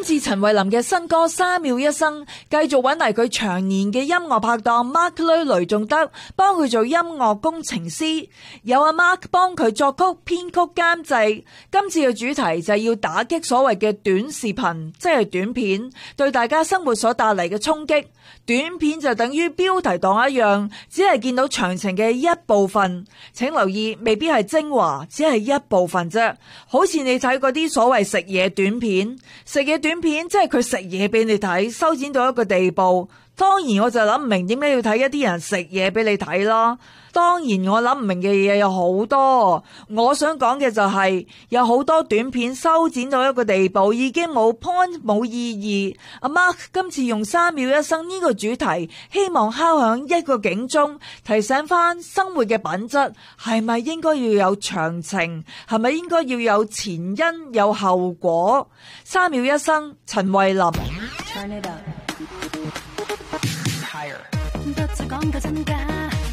次陳慧琳嘅新歌《3秒一生》繼續揾嚟佢長年嘅音樂拍檔 Mark 雷仲德幫佢做音樂工程師，有阿 Mark 幫佢作曲、編曲、監製。今次嘅主題就係要打擊所謂嘅短視頻，即係短片對大家生活所帶嚟嘅衝擊。短片就等於標題黨一樣，只係見到詳情嘅一部分，請留意，未必係精華，只係一部分啫。好似你睇嗰啲所謂食嘢短片，食嘢短片即係佢食嘢俾你睇，修剪到一個地步。當然我就諗唔明點解要睇一啲人食嘢俾你睇啦。當然我諗唔明嘅嘢有好多，我想講嘅就係有好多短片修剪到一個地步，已經冇 point 冇意義。阿 Mark 今次用3秒一生呢個主題，希望敲響一個警鐘，提醒翻生活嘅品質係咪應該要有詳情，係咪應該要有前因有後果。3秒一生，陳慧琳。Turn it up. Higher.